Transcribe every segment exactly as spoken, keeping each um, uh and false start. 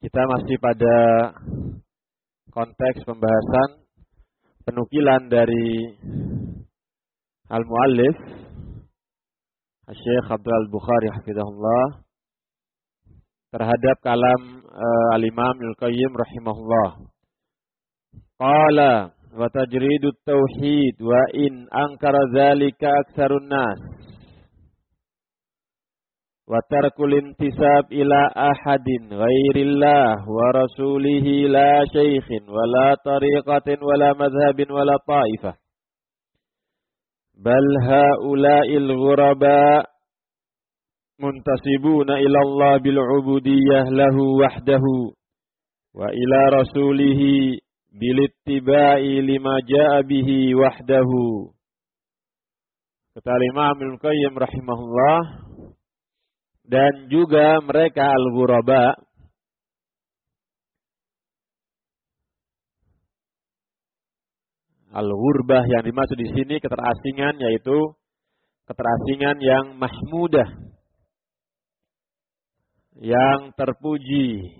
Kita masih pada konteks pembahasan penukilan dari al-muallif Syekh Abdul Al-Bukhari hafizahullah terhadap kalam uh, al-Imam Al-Qayyim rahimahullah. Qala wa tajridut tauhid wa in ankara dzalika aktsarun nas wa tarkul intisab ila ahadin ghairillah wa rasulihi la syaikhin wa la tariqatin wa la madhhabin wa la ta'ifah bal haula'il ghuraba muntasibuna ila Allah bil ubudiyyah lahu wahdahu wa ila rasulihi bil ittiba'i lima jaa bihi wahdahu. Kata Imam Al-Qayyim rahimahullah, dan juga mereka al-ghuraba, al-ghurbah yang dimaksud di sini keterasingan, yaitu keterasingan yang mahmudah, yang terpuji.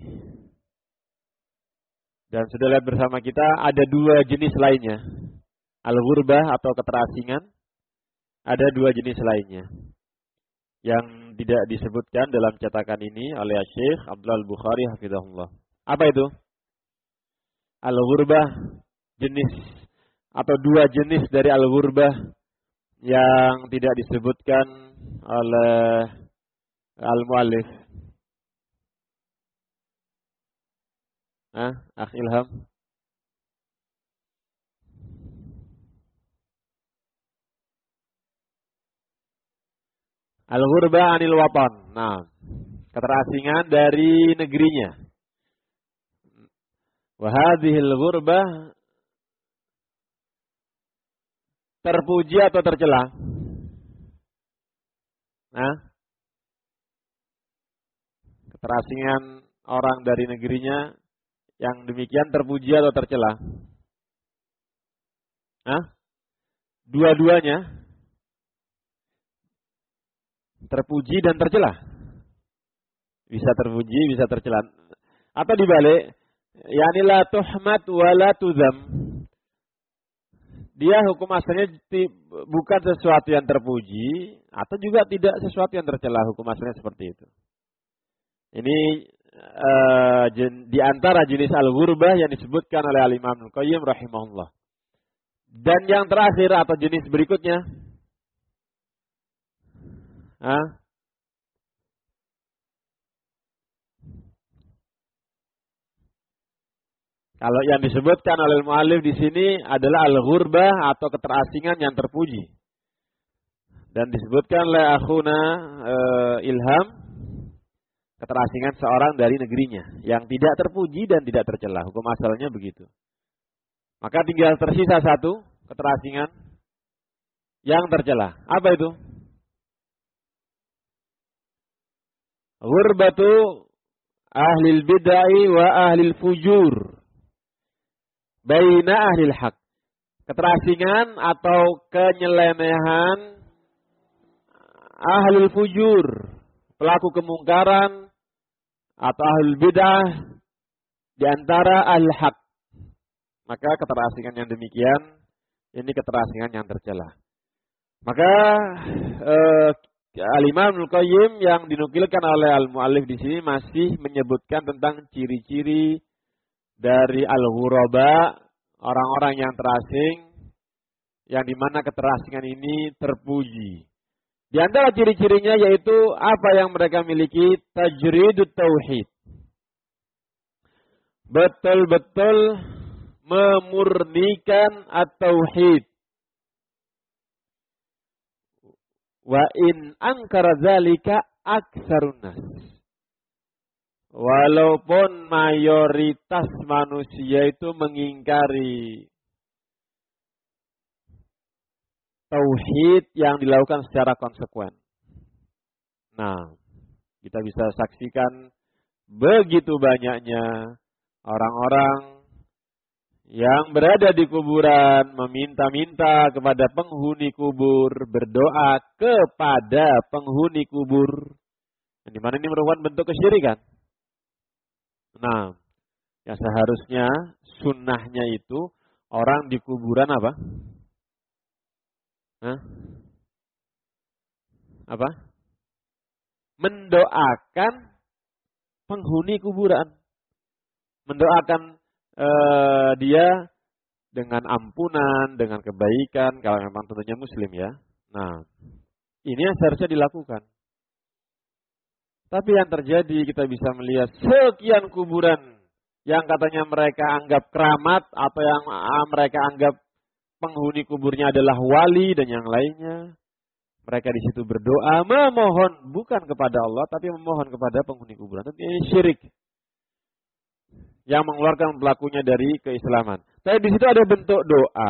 Dan sudah lihat bersama kita ada dua jenis lainnya. Al-ghurbah atau keterasingan, ada dua jenis lainnya yang tidak disebutkan dalam cetakan ini oleh Syekh Abdul Al-Bukhari hafizahullah. Apa itu? Al-ghurbah, jenis atau dua jenis dari al-ghurbah yang tidak disebutkan oleh al-muallif. Ah, Akh Ilham. Al-ghurbah anil watan. Nah, keterasingan dari negerinya. Wa hadhil ghurbah, terpuji atau tercela? Nah, keterasingan orang dari negerinya yang demikian terpuji atau tercela? Nah, dua-duanya terpuji dan tercela. Bisa terpuji, bisa tercela. Atau dibalik, yani la tuhmad wa la tuzam. Dia hukum asalnya bukan sesuatu yang terpuji atau juga tidak sesuatu yang tercela, hukum asalnya seperti itu. Ini uh, jen, di antara jenis al-ghurbah yang disebutkan oleh al-Imam Al-Qayyim rahimahullah. Dan yang terakhir atau jenis berikutnya, Hah? Kalau yang disebutkan oleh muallif di sini adalah al-ghurbah atau keterasingan yang terpuji. Dan disebutkan oleh akhuna e, Ilham, keterasingan seorang dari negerinya yang tidak terpuji dan tidak tercela. Hukum asalnya begitu. Maka tinggal tersisa satu keterasingan yang tercela. Apa itu? Ghurbatu ahlil bid'ah wa ahlil fujur baina ahlil haq. Keterasingan atau kenyelemehan ahlul fujur, pelaku kemungkaran atau ahlul bid'ah di antara ahlul haq. Maka keterasingan yang demikian ini keterasingan yang tercela. Maka eh, Al-Imam Al-Qayyim yang dinukilkan oleh al-muallif di sini masih menyebutkan tentang ciri-ciri dari al-ghuraba, orang-orang yang terasing, yang dimana keterasingan ini terpuji. Di antara ciri-cirinya yaitu apa yang mereka miliki, tajridut tauhid. Betul-betul memurnikan at-tauhid. Wa in ankara dzalika aktsarun nas. Walaupun mayoritas manusia itu mengingkari tauhid yang dilakukan secara konsekuen. Nah, kita bisa saksikan begitu banyaknya orang-orang yang berada di kuburan meminta-minta kepada penghuni kubur, berdoa kepada penghuni kubur. Di mana ini merupakan bentuk kesyirikan. Nah, ya seharusnya sunnahnya itu orang di kuburan apa? Hah? Apa? Mendoakan penghuni kuburan. Mendoakan eh, dia dengan ampunan, dengan kebaikan, kalau memang tentunya muslim ya. Nah, ini yang seharusnya dilakukan. Tapi yang terjadi kita bisa melihat sekian kuburan yang katanya mereka anggap keramat atau yang mereka anggap penghuni kuburnya adalah wali dan yang lainnya. Mereka di situ berdoa, memohon bukan kepada Allah tapi memohon kepada penghuni kuburan. Ini syirik yang mengeluarkan pelakunya dari keislaman. Tapi di situ ada bentuk doa.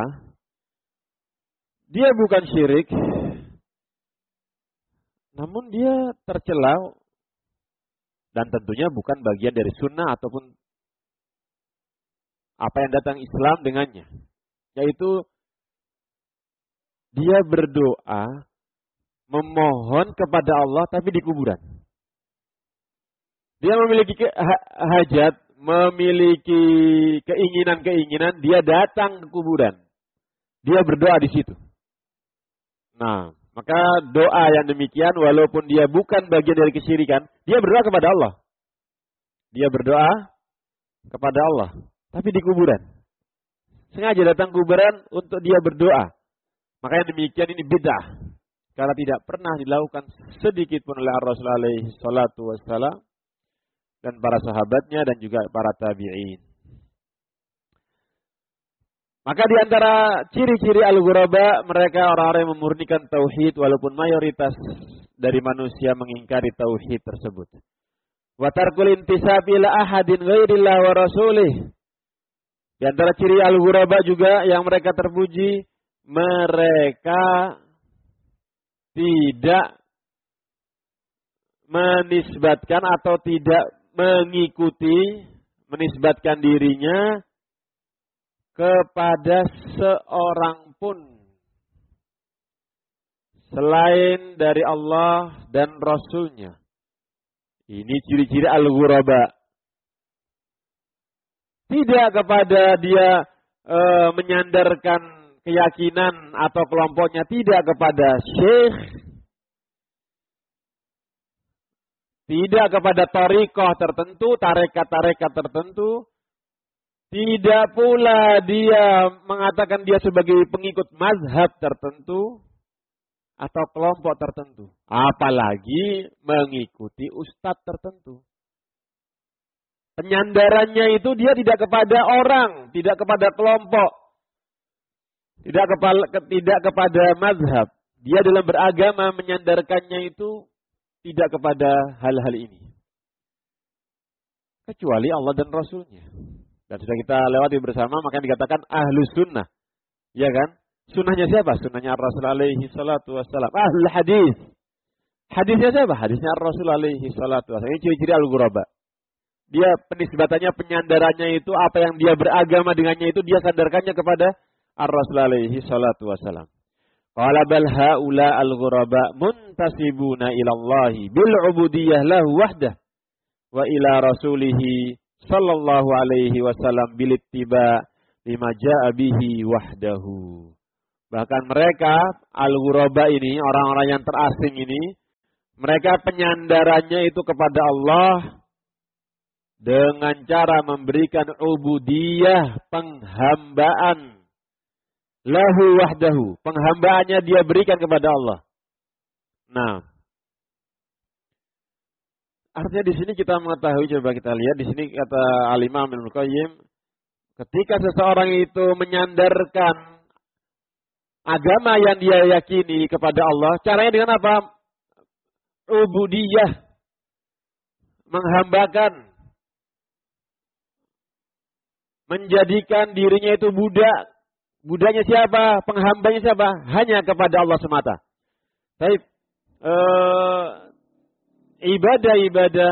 Dia bukan syirik, namun dia tercela dan tentunya bukan bagian dari sunnah ataupun apa yang datang Islam dengannya. Yaitu dia berdoa, memohon kepada Allah tapi di kuburan. Dia memiliki hajat, memiliki keinginan-keinginan, dia datang ke kuburan. Dia berdoa di situ. Nah, maka doa yang demikian walaupun dia bukan bagian dari kesyirikan, dia berdoa kepada Allah. Dia berdoa kepada Allah, tapi di kuburan. Sengaja datang ke kuburan untuk dia berdoa. Maka yang demikian ini bid'ah. Karena tidak pernah dilakukan sedikit pun oleh Rasul alaihi salatu wassalam dan para sahabatnya dan juga para tabi'in. Maka di antara ciri-ciri al-ghuraba, mereka orang-orang yang memurnikan tauhid walaupun mayoritas dari manusia mengingkari tauhid tersebut. Wa tarkul intisab ila ahadin ghairillah wa rasulih. Di antara ciri al-ghuraba juga yang mereka terpuji, mereka tidak menisbatkan atau tidak mengikuti, menisbatkan dirinya kepada seorang pun selain dari Allah dan Rasulnya. Ini ciri-ciri al-ghuraba. Tidak kepada dia e, menyandarkan keyakinan atau kelompoknya, tidak kepada syekh, tidak kepada thariqah tertentu, tarekat-tarekat tertentu. Tidak pula dia mengatakan dia sebagai pengikut mazhab tertentu atau kelompok tertentu. Apalagi mengikuti ustadz tertentu. Penyandarannya itu dia tidak kepada orang, tidak kepada kelompok, tidak kepada, tidak kepada mazhab. Dia dalam beragama menyandarkannya itu tidak kepada hal-hal ini. Kecuali Allah dan Rasulnya. Dan sudah kita lewati bersama, maka dikatakan ahlus sunnah. Ya kan? Sunnahnya siapa? Sunnahnya Rasul alaihi salatu wassalam. Ahlul hadis. Hadisnya siapa? Hadisnya Rasul alaihi salatu wassalam. Ini ciri-ciri al-ghuraba. Dia penisbatannya, penyandarannya itu, apa yang dia beragama dengannya itu, dia sandarkannya kepada Rasul alaihi salatu wassalam. Qala bal haula al-ghuraba muntasibuna ila Allahi bil ubudiyah lahu wahdah wa ila rasulihi sallallahu alaihi wasallam bil ittiba lima jaa bihi wahdahu. Bahkan mereka al-ghuraba ini, orang-orang yang terasing ini, mereka penyandarannya itu kepada Allah dengan cara memberikan ubudiyah, penghambaan, lahu wahdahu, penghambaannya dia berikan kepada Allah. Nah, artinya di sini kita mengetahui, coba kita lihat di sini kata Al-Imam Ibnu Qayyim, ketika seseorang itu menyandarkan agama yang dia yakini kepada Allah, caranya dengan apa? Ubudiyah, menghambakan, menjadikan dirinya itu budak. Budanya siapa? Penghambanya siapa? Hanya kepada Allah semata. Baik. Eh, ibadah-ibadah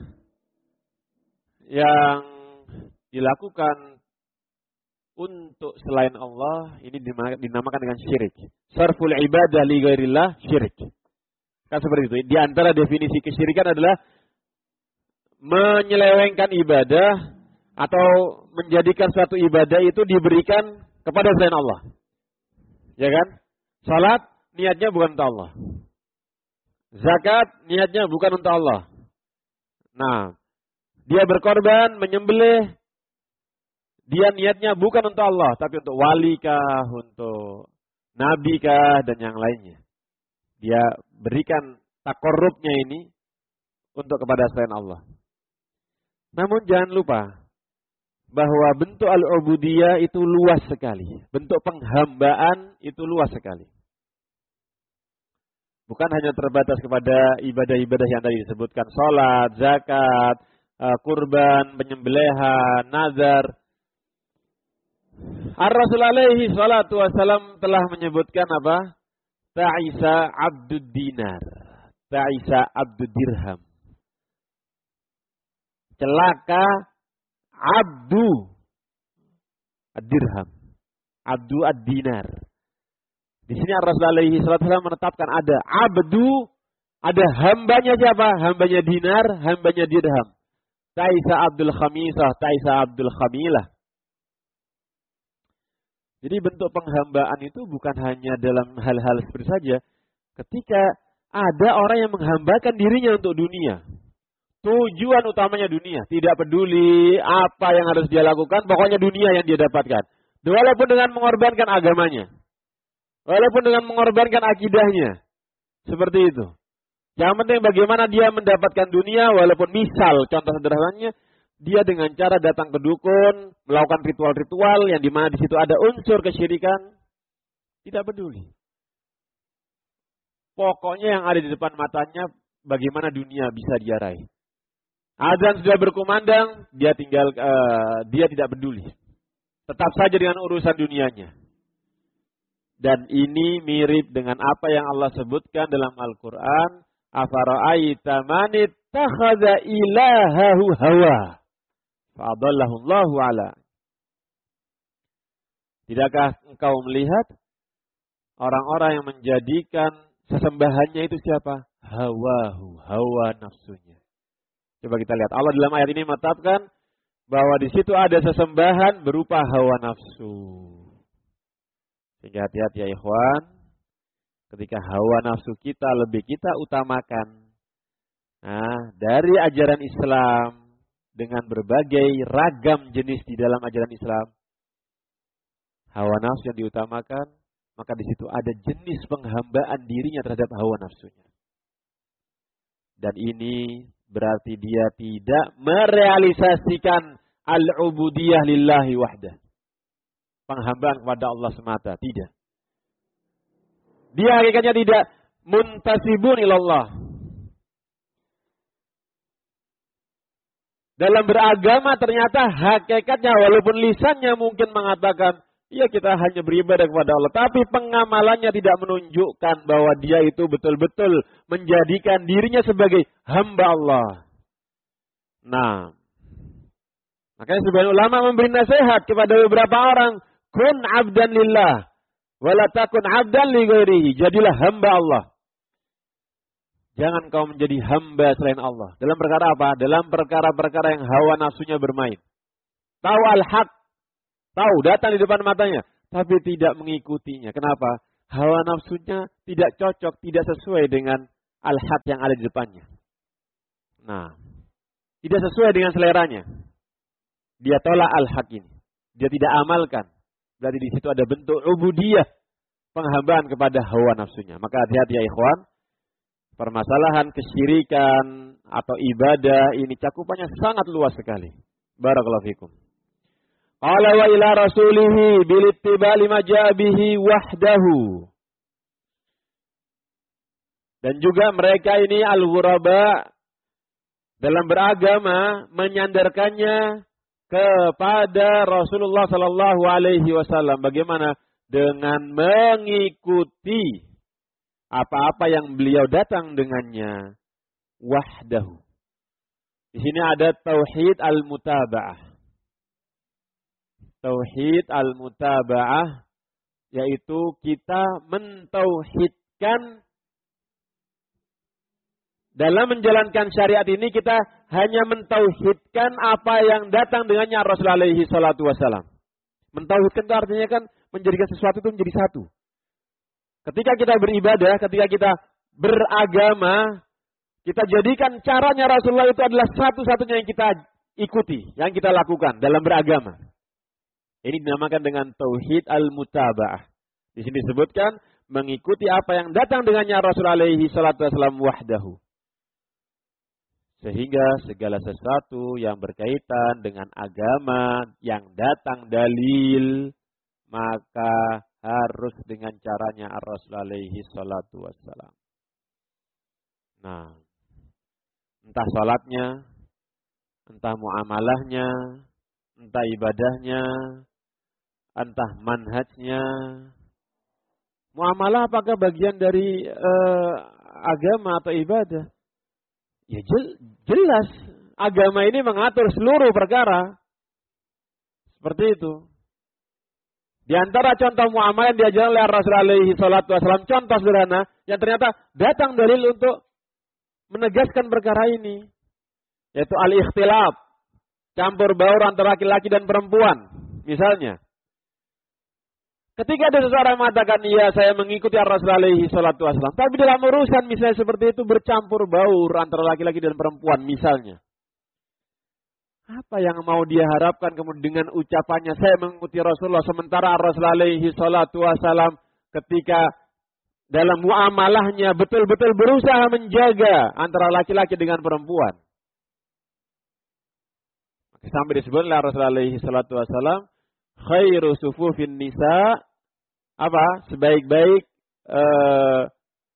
yang dilakukan untuk selain Allah ini dinamakan dengan syirik. Sarful ibadah li ghairillah syirik. Kan seperti itu. Di antara definisi kesyirikan adalah menyelewengkan ibadah atau menjadikan suatu ibadah itu diberikan kepada selain Allah. Ya kan? Salat niatnya bukan untuk Allah. Zakat niatnya bukan untuk Allah. Nah, dia berkorban, menyembelih, dia niatnya bukan untuk Allah, tapi untuk wali kah, untuk nabi kah, dan yang lainnya. Dia berikan takorrubnya ini untuk kepada selain Allah. Namun jangan lupa bahwa bentuk al-ubudiyah itu luas sekali. Bentuk penghambaan itu luas sekali. Bukan hanya terbatas kepada ibadah-ibadah yang tadi disebutkan. Salat, zakat, kurban, penyembelihan, nazar. Ar-Rasul alaihi salatu wassalam telah menyebutkan apa? Ta'isa abdud dinar. Ta'isa abdud dirham. Celaka abdu ad-dirham. Abdu ad-dinar. Di sini Rasul alaihi salatu wasallam menetapkan ada abdu, ada hambanya siapa? Hambanya dinar, hambanya dirham. Ta'isa abdul khamisah, ta'isa abdul khamilah. Jadi bentuk penghambaan itu bukan hanya dalam hal-hal seperti saja. Ketika ada orang yang menghambakan dirinya untuk dunia. Tujuan utamanya dunia. Tidak peduli apa yang harus dia lakukan, pokoknya dunia yang dia dapatkan. Walaupun dengan mengorbankan agamanya. Walaupun dengan mengorbankan akidahnya. Seperti itu. Yang penting bagaimana dia mendapatkan dunia, walaupun misal, contoh sederhananya, dia dengan cara datang ke dukun, melakukan ritual-ritual yang dimana di situ ada unsur kesyirikan, tidak peduli. Pokoknya yang ada di depan matanya, bagaimana dunia bisa dia raih. Azan sudah berkumandang, dia tinggal, uh, dia tidak peduli. Tetap saja dengan urusan dunianya. Dan ini mirip dengan apa yang Allah sebutkan dalam Al-Quran. Afara'aita man ittakhadha ilahahu hawa. Fa'adallahu Allahu ala. Tidakkah engkau melihat orang-orang yang menjadikan sesembahannya itu siapa? Hawahu, hawa nafsunya. Coba kita lihat. Allah dalam ayat ini menetapkan bahwa di situ ada sesembahan berupa hawa nafsu. Sehingga hati-hati ya ikhwan, ketika hawa nafsu kita lebih kita utamakan. Nah, dari ajaran Islam dengan berbagai ragam jenis di dalam ajaran Islam, hawa nafsu yang diutamakan, maka di situ ada jenis penghambaan dirinya terhadap hawa nafsunya. Dan ini berarti dia tidak merealisasikan al-ubudiyah lillahi wahdah. Penghambaan kepada Allah semata, tidak. Dia hakikatnya tidak muntasibun ilallah. Dalam beragama ternyata hakikatnya walaupun lisannya mungkin mengatakan, ya kita hanya beribadah kepada Allah. Tapi pengamalannya tidak menunjukkan bahwa dia itu betul-betul menjadikan dirinya sebagai hamba Allah. Nah, makanya sebagian ulama memberi nasihat kepada beberapa orang. Kun abdan lillah. Wala takun abdan li ghairihi. Jadilah hamba Allah. Jangan kau menjadi hamba selain Allah. Dalam perkara apa? Dalam perkara-perkara yang hawa nafsunya bermain. Tahu al-haq. Tahu, datang di depan matanya. Tapi tidak mengikutinya. Kenapa? Hawa nafsunya tidak cocok, tidak sesuai dengan al-haq yang ada di depannya. Nah, tidak sesuai dengan seleranya. Dia tolak al-haq ini. Dia tidak amalkan. Berarti di situ ada bentuk ubudiyah. Penghambaan kepada hawa nafsunya. Maka hati-hati ya ikhwan. Permasalahan kesyirikan atau ibadah ini cakupannya sangat luas sekali. Barakallahu fikum. Qala wa ila rasulihi bilittiba'i ma ja'a bihi wahdahu. Dan juga mereka ini al-ghuraba dalam beragama menyandarkannya kepada Rasulullah sallallahu alaihi wasallam. Bagaimana? Dengan mengikuti apa-apa yang beliau datang dengannya. Wahdahu. Di sini ada tauhid al-mutaba'ah. Tauhid al-mutaba'ah yaitu kita mentauhidkan dalam menjalankan syariat ini kita hanya mentauhidkan apa yang datang dengannya Rasulullah alaihi salatu wasalam. Mentauhidkan itu artinya kan menjadikan sesuatu itu menjadi satu. Ketika kita beribadah, ketika kita beragama, kita jadikan caranya Rasulullah itu adalah satu-satunya yang kita ikuti, yang kita lakukan dalam beragama. Ini dinamakan dengan tauhid al-mutaba'ah. Di sini disebutkan mengikuti apa yang datang dengannya Rasulullah alaihi salatu wasallam wahdahu. Sehingga segala sesuatu yang berkaitan dengan agama yang datang dalil, maka harus dengan caranya Rasulullah alaihi salatu wasallam. Nah, entah salatnya, entah muamalahnya, entah ibadahnya, entah manhajnya. Muamalah apakah bagian dari uh, agama atau ibadah? Ya jelas, agama ini mengatur seluruh perkara. Seperti itu. Di antara contoh muamalah yang diajarkan oleh Rasulullah alaihi salatu wasallam, contoh sederhana yang ternyata datang dalil untuk menegaskan perkara ini, yaitu al-ikhtilaf, campur baur antara laki-laki dan perempuan. Misalnya, ketika ada seseorang mengatakan, iya saya mengikuti Rasulullah alaihi salatu wasallam, tapi dalam urusan misalnya seperti itu bercampur baur antara laki-laki dan perempuan misalnya. Apa yang mau dia harapkan kemudian dengan ucapannya saya mengikuti Rasulullah, sementara Rasulullah alaihi salatu wasallam ketika dalam muamalahnya betul-betul berusaha menjaga antara laki-laki dengan perempuan. Sampai disebut oleh Rasulullah alaihi salatu wasallam, khairu sufufin nisa, apa? Sebaik-baik uh,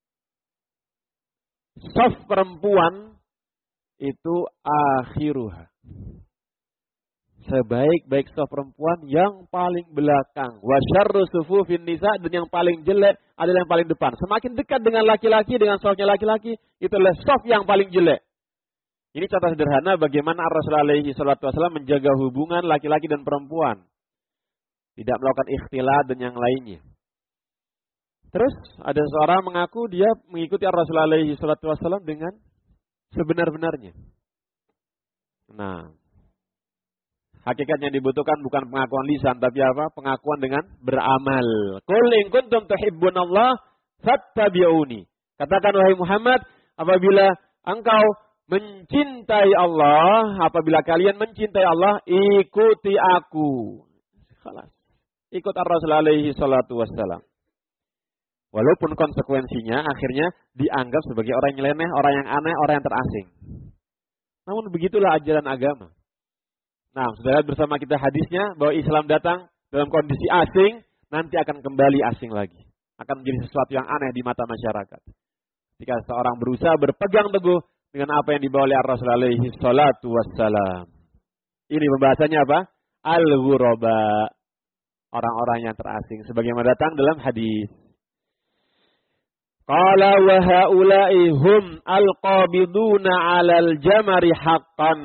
saf perempuan itu akhiruha. Sebaik-baik saf perempuan yang paling belakang. Wa syarru sufufin nisa, dan yang paling jelek adalah yang paling depan. Semakin dekat dengan laki-laki, dengan safnya laki-laki, itu adalah saf yang paling jelek. Ini contoh sederhana bagaimana Rasulullah alaihi salatu wasallam menjaga hubungan laki-laki dan perempuan. Tidak melakukan ikhtilat dan yang lainnya. Terus ada seorang mengaku dia mengikuti Rasulullah alaihi salatu wasallam dengan sebenar-benarnya. Nah, hakikatnya dibutuhkan bukan pengakuan lisan, tapi apa? Pengakuan dengan beramal. Qul in kuntum tuhibbunallah fattabi'uni. Katakan wahai Muhammad, apabila engkau mencintai Allah, apabila kalian mencintai Allah, ikuti aku. Khalas. Ikut Rasulullah alaihi salatu wassalam. Walaupun konsekuensinya akhirnya dianggap sebagai orang yang nyeleneh, orang yang aneh, orang yang terasing. Namun begitulah ajaran agama. Nah, sudah lihat bersama kita hadisnya bahwa Islam datang dalam kondisi asing, nanti akan kembali asing lagi. Akan menjadi sesuatu yang aneh di mata masyarakat. Jika seorang berusaha berpegang teguh dengan apa yang dibawa oleh Rasulullah alaihi salatu wassalam. Ini pembahasannya apa? Al-ghuraba. Orang-orang yang terasing. Sebagaimana datang dalam hadis. Qala wa haula'i hum al-qabiduna 'alal jamari haqqan.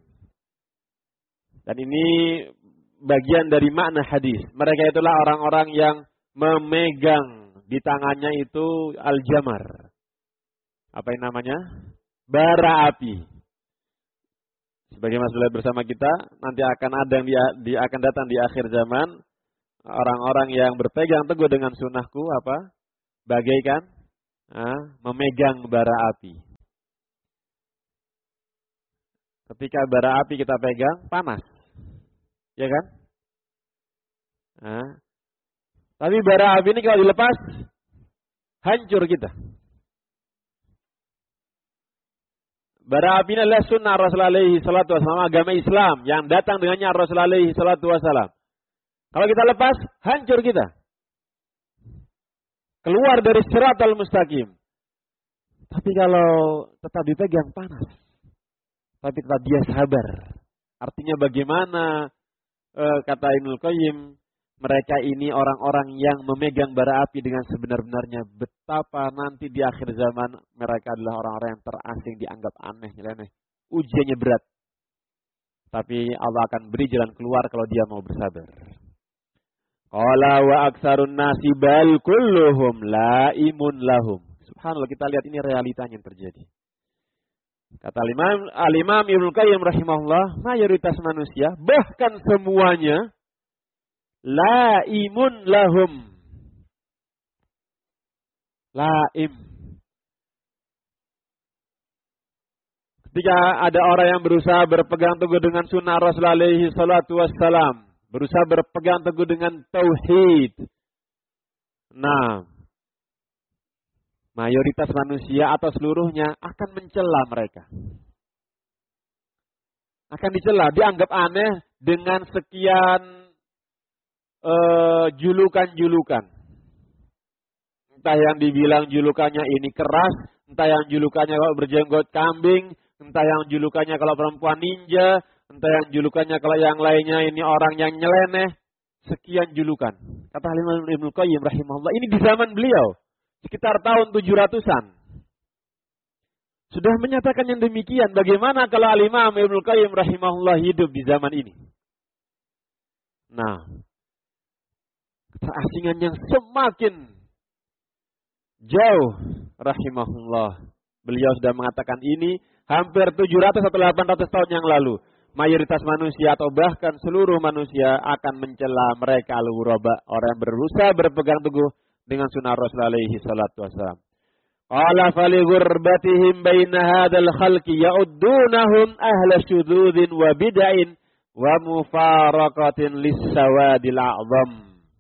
Dan ini bagian dari makna hadis. Mereka itulah orang-orang yang memegang di tangannya itu al-jamar. Apa yang namanya? Bara api. Sebagaimana sudah bersama kita, nanti akan ada yang dia, dia akan datang di akhir zaman. Orang-orang yang berpegang teguh dengan sunnahku, apa? Bagaikan ah, memegang bara api. Ketika bara api kita pegang, panas. Ya kan? Ah. Tapi bara api ini kalau dilepas, hancur kita. Bara api ini adalah sunnah Rasulullah alaihi salatu wasallam, agama Islam yang datang dengannya Rasulullah alaihi salatu wasallam. Kalau kita lepas, hancur kita. Keluar dari siratal mustaqim. Tapi kalau tetap dipegang, panas. Tapi tetap dia sabar. Artinya bagaimana, e, kata Ibnul Qayyim, mereka ini orang-orang yang memegang bara api dengan sebenar-benarnya. Betapa nanti di akhir zaman mereka adalah orang-orang yang terasing, dianggap aneh, nyeleneh. Ujiannya berat. Tapi Allah akan beri jalan keluar kalau dia mau bersabar. Qala wa aksarun nasi bal kulluhum laimun lahum. Subhanallah, kita lihat ini realitanya yang terjadi. Kata Imam Al-Imam Ibnu Qayyim rahimahullah, mayoritas manusia, bahkan semuanya, laimun lahum. Laim. Ketika ada orang yang berusaha berpegang teguh dengan sunnah Rasulullah alaihi salatu wassalam, berusaha berpegang teguh dengan tauhid. Nah, mayoritas manusia atau seluruhnya akan mencela mereka. Akan dicela, dianggap aneh dengan sekian uh, julukan-julukan. Entah yang dibilang julukannya ini keras, entah yang julukannya kalau berjenggot kambing, entah yang julukannya kalau perempuan ninja, entah yang julukannya kalau yang lainnya ini orang yang nyeleneh. Sekian julukan. Kata Imam Ibnu Qayyim rahimahullah, ini di zaman beliau. Sekitar tahun tujuh ratusan. Sudah menyatakan yang demikian. Bagaimana kalau Al-Imam Ibnu Qayyim rahimahullah hidup di zaman ini? Nah, keterasingan yang semakin jauh rahimahullah. Beliau sudah mengatakan ini hampir tujuh ratus atau delapan ratus tahun yang lalu. Mayoritas manusia atau bahkan seluruh manusia akan mencela mereka al-ghuraba, orang yang berusaha berpegang teguh dengan sunnah Rasulullah alaihi salatu wassalam. Qala fali ghurbatihim baina hadzal khalqi ya'uddunahum ahla syudzudin wa bid'ain wa mufaraqatin lis-sawadil a'zam.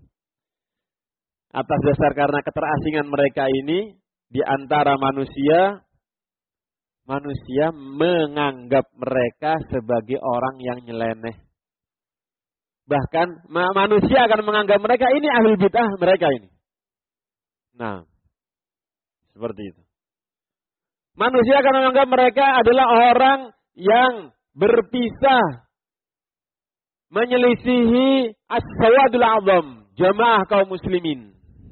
Atas dasar karena keterasingan mereka ini di antara manusia, manusia menganggap mereka sebagai orang yang nyeleneh. Bahkan manusia akan menganggap mereka ini ahlul bid'ah mereka ini. Nah, seperti itu. Manusia akan menganggap mereka adalah orang yang berpisah, menyelisihi as-sawadul a'zam, jamaah kaum muslimin.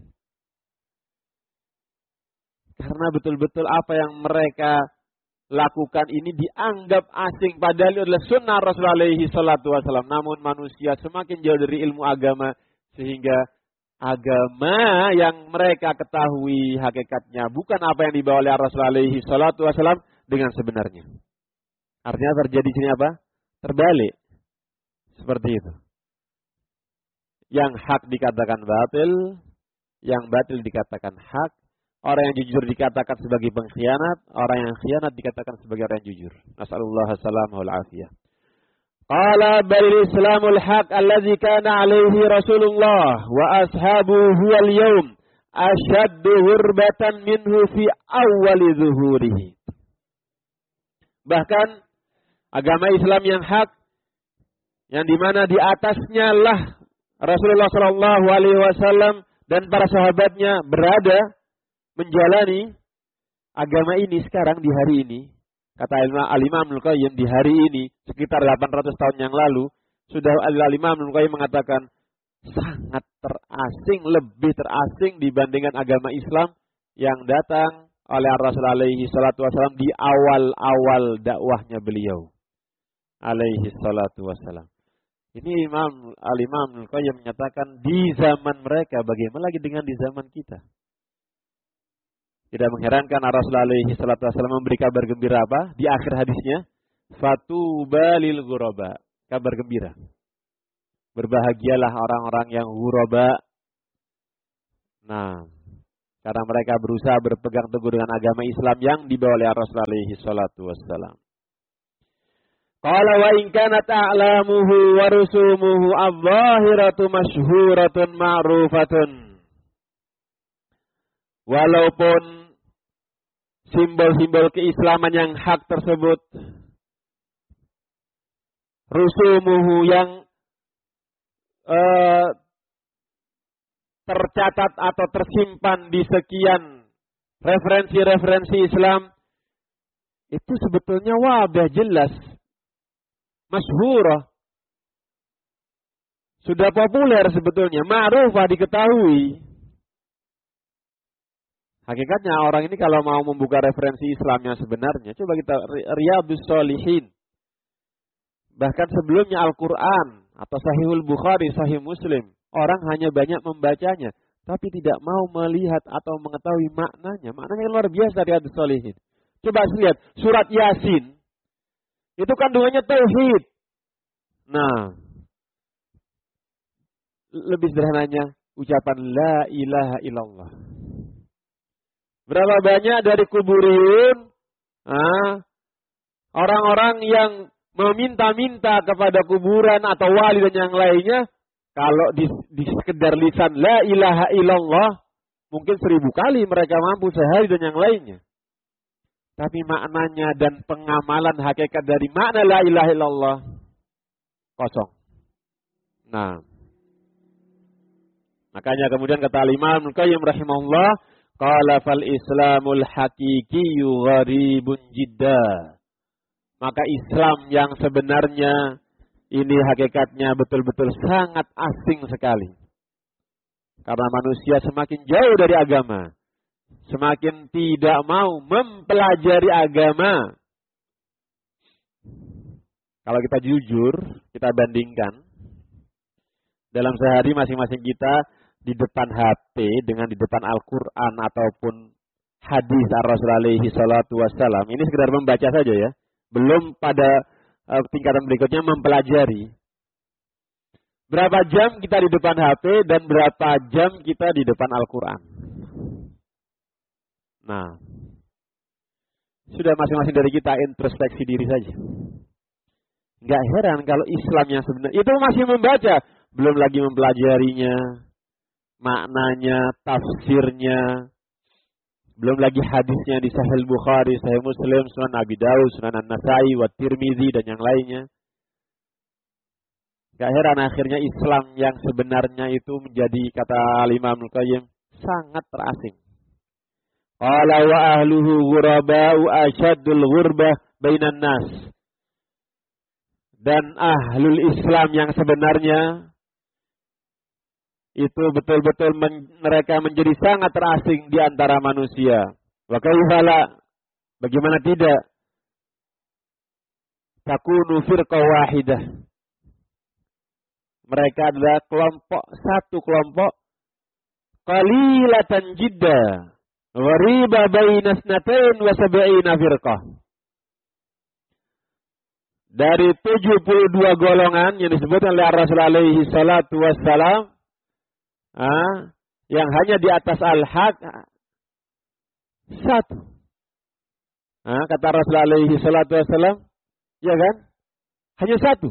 Karena betul-betul apa yang mereka lakukan ini dianggap asing, padahal adalah sunnah Rasulullah alaihi salatu wassalam. Namun manusia semakin jauh dari ilmu agama, sehingga agama yang mereka ketahui hakikatnya bukan apa yang dibawa oleh Rasulullah alaihi salatu wassalam dengan sebenarnya. Artinya terjadi sini apa? Terbalik. Seperti itu. Yang hak dikatakan batil, yang batil dikatakan hak. Orang yang jujur dikatakan sebagai pengkhianat, orang yang khianat dikatakan sebagai orang yang jujur. Nasallallahu alaihi wasallam. Qala balil islamul haq allazi kana alaihi Rasulullah wa ashabuhu wal yawm ashaddu hurbatan minhu fi awwali zuhurihi. Bahkan agama Islam yang hak, yang dimana di atasnya lah Rasulullah sallallahu alaihi wasallam dan para sahabatnya berada menjalani agama ini sekarang di hari ini. Kata Al-Imam Ibnu Qayyim, di hari ini sekitar delapan ratus tahun yang lalu sudah Al-Imam Ibnu Qayyim mengatakan sangat terasing, lebih terasing dibandingkan agama Islam yang datang oleh Rasulullah alaihi salatu wasallam di awal-awal dakwahnya beliau alaihi salatu wasallam. Ini Imam Al-Imam Ibnu Qayyim menyatakan di zaman mereka, bagaimana lagi dengan di zaman kita? Tidak mengherankan Rasulullah alaihi salatu wasallam memberi kabar gembira apa? Di akhir hadisnya, fatuba lil ghuraba, kabar gembira. Berbahagialah orang-orang yang ghuraba. Nah, karena mereka berusaha berpegang teguh dengan agama Islam yang dibawa oleh Rasulullah alaihi salatu wasallam. Qala wa in kanat a'lamuhu wa rusumuhu adh-dhahiratu masyhuratun ma'rufatun. Walaupun simbol-simbol keislaman yang hak tersebut, rusumuhu yang uh, tercatat atau tersimpan di sekian referensi-referensi Islam, itu sebetulnya wadah jelas, masyhurah, sudah populer sebetulnya, ma'rufah, diketahui. Hakikatnya orang ini kalau mau membuka referensi Islam yang sebenarnya, coba kita Riyadhus Shalihin. Bahkan sebelumnya Al-Quran atau Sahihul Bukhari, Sahih Muslim, orang hanya banyak membacanya, tapi tidak mau melihat atau mengetahui maknanya. Maknanya luar biasa Riyadhus Shalihin. Coba lihat surat Yasin. Itu kandungannya tauhid. Nah, lebih sederhananya ucapan la ilaha illallah. Berapa banyak dari kuburiyun, ah, orang-orang yang meminta-minta kepada kuburan atau wali dan yang lainnya, kalau di, di sekedar lisan la ilaha illallah, mungkin seribu kali mereka mampu sehari dan yang lainnya. Tapi maknanya dan pengamalan hakikat dari makna la ilaha illallah kosong. Nah, makanya kemudian kata Imam Ibnu Qayyim rahimahullah, qala fal islamul haqiqiyyu gharibun jidda. Maka Islam yang sebenarnya ini hakikatnya betul-betul sangat asing sekali. Karena manusia semakin jauh dari agama, semakin tidak mau mempelajari agama. Kalau kita jujur, kita bandingkan. Dalam sehari masing-masing kita di depan H P dengan di depan Al-Quran ataupun hadis Ar-Rasul alaihi salatu wassalam. Ini sekedar membaca saja ya. Belum pada uh, tingkatan berikutnya mempelajari. Berapa jam kita di depan H P dan berapa jam kita di depan Al-Quran. Nah, sudah masing-masing dari kita introspeksi diri saja. Nggak heran kalau Islam yang sebenarnya itu masih membaca, belum lagi mempelajarinya, maknanya, tafsirnya, belum lagi hadisnya di Sahih Bukhari, Sahih Muslim, Sunan Abi Dawud, Sunan An-Nasai, wa Tirmizi dan yang lainnya. Nggak heran akhirnya Islam yang sebenarnya itu menjadi kata Imam Ibnu Qayyim sangat terasing. Qala wa ahluhu ghuraba'u asyaddul ghurbah bainan nas. Dan ahlul Islam yang sebenarnya itu betul-betul men, mereka menjadi sangat terasing di antara manusia. Wa kaifala, bagaimana tidak? Takunu firqah wahidah. Mereka adalah kelompok, satu kelompok qalilatan jidda. Ghariba baina isnatain wa sab'ina firqah. Dari tujuh puluh dua golongan yang disebutkan oleh Rasul alaihi salatu wassalam, ah, yang hanya di atas al-haq satu. Ah, kata Rasul alaihi salatu wassalam, ya kan? Hanya satu.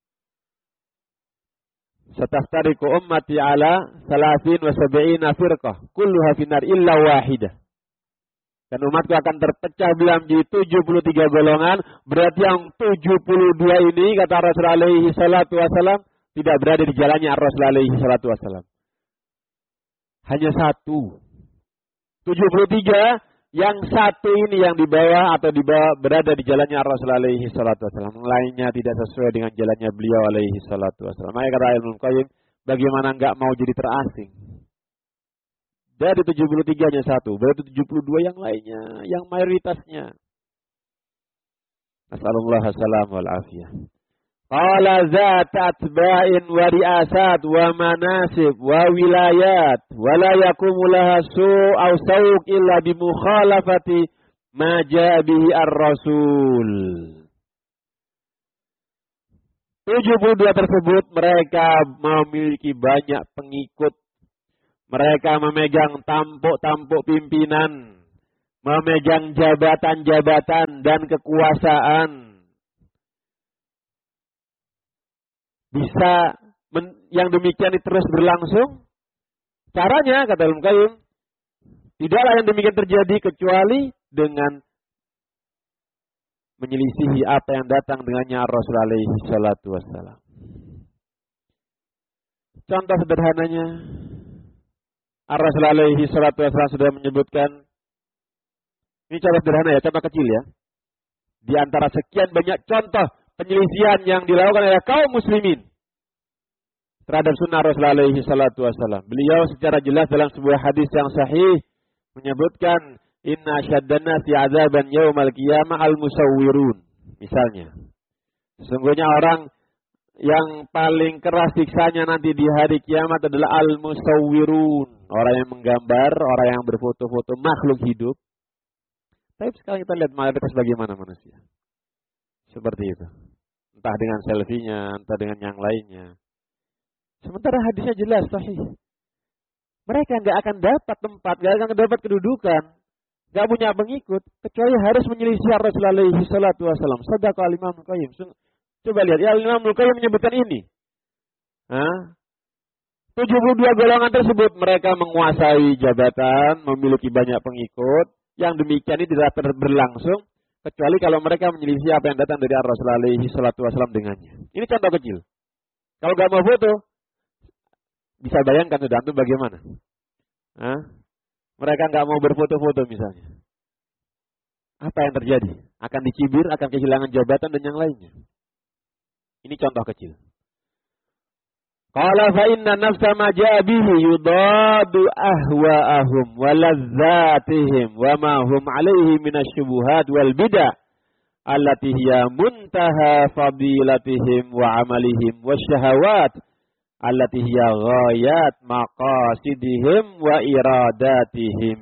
Sataftariqu ummati ala salasin wa sab'ina firqah, kulluha finnar illa wahidah. Dan umatku akan terpecah belah menjadi tujuh puluh tiga golongan. Berarti yang tujuh puluh dua ini, kata Rasul alaihi salatu wassalam, tidak berada di jalannya Rasul alaihi salatu wassalam. Hanya satu. tujuh puluh tiga, yang satu ini yang di bawah atau di bawah berada di jalannya Rasul alaihi salatu wassalam. Lainnya tidak sesuai dengan jalannya beliau alaihi salatu wassalam. Maka kata Ibnu Qayyim, bagaimana enggak mau jadi terasing? Dari tujuh puluh tiga nya satu, berarti tujuh puluh dua yang lainnya, yang mayoritasnya. Nasallallahu salam wal afiyah. Qala zat atba'in wa ri'asat wa manasib wa wilayat wa la yakumu laha su' aw sawq illa bi mukhalafati ma ja'a bihi ar-rasul. tujuh puluh dua tersebut mereka memiliki banyak pengikut. Mereka memegang tampuk-tampuk pimpinan, memegang jabatan-jabatan dan kekuasaan. Bisa men, yang demikian terus berlangsung? Caranya, kata Ibnu Qayyim, tidaklah yang demikian terjadi kecuali dengan menyelisihi apa yang datang dengannya Rasul alaihi salatu wassalam. Contoh sederhananya, Ar-Rasul alaihi salatu wassalam sudah menyebutkan, ini contoh sederhana ya, contoh kecil ya. Di antara sekian banyak contoh penyelisihan yang dilakukan oleh kaum muslimin terhadap sunnah Rasul alaihi salatu wassalam. Beliau secara jelas dalam sebuah hadis yang sahih menyebutkan, inna syaddan nasi azaban yaumal qiyamah al-musawwirun. Misalnya, sesungguhnya orang yang paling keras siksanya nanti di hari kiamat adalah al-musawwirun. Orang yang menggambar, orang yang berfoto-foto makhluk hidup. Tapi sekarang kita lihat mayoritas bagaimana manusia. Seperti itu. Entah dengan selfie-nya, entah dengan yang lainnya. Sementara hadisnya jelas, sahih. Mereka nggak akan dapat tempat, nggak akan dapat kedudukan, nggak punya pengikut, kecuali harus menyelisih Rasulullah alaihi salatu wasallam. Shadaqa al-Imam Al-Qayyim. Coba lihat, ya Imam Al-Qayyim menyebutkan ini. Hah? tujuh puluh dua golongan tersebut mereka menguasai jabatan, memiliki banyak pengikut. Yang demikian ini tidak berlangsung kecuali kalau mereka menyelisih apa yang datang dari Rasulullah alaihi salatu wasallam dengannya. Ini contoh kecil. Kalau nggak mau foto, bisa bayangkan sudah itu bagaimana? Hah? Mereka nggak mau berfoto-foto misalnya. Apa yang terjadi? Akan dicibir, akan kehilangan jabatan dan yang lainnya. Ini contoh kecil. Qala fa inna nafsa ma ja'a bihi yudadu ahwa'ahum wa lazzatihim wa ma hum 'alaihi minasyubuhat wal bid'ah allati hiya muntaha fadilatihim wa 'amalihim wasyahawat allati hiya ghayat maqasidihim wa iradatihim.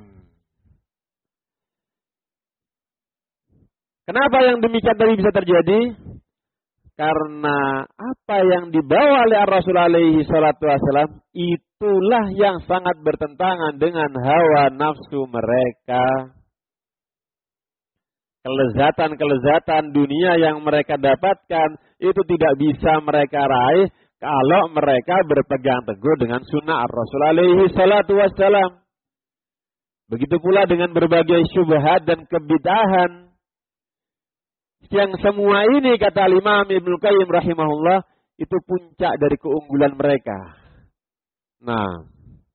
Kenapa yang demikian tadi bisa terjadi? Karena apa yang dibawa oleh Rasulullah alaihi salatu wasallam itulah yang sangat bertentangan dengan hawa nafsu mereka. Kelezatan-kelezatan dunia yang mereka dapatkan itu tidak bisa mereka raih kalau mereka berpegang teguh dengan sunnah Rasulullah alaihi salatu wasallam. Begitu pula dengan berbagai syubhat dan kebid'ahan. Yang semua ini kata Imam Ibnu Qayyim rahimahullah itu puncak dari keunggulan mereka. Nah,